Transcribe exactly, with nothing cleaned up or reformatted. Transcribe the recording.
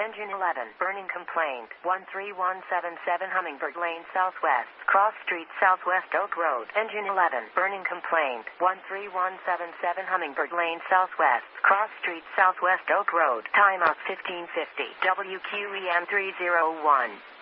Engine eleven, burning complaint, one three one seven seven Hummingbird Lane Southwest, Cross Street Southwest Oak Road. Engine eleven, burning complaint, one three one seven seven Hummingbird Lane Southwest, Cross Street Southwest Oak Road. Timeout fifteen fifty, W Q E M three oh one.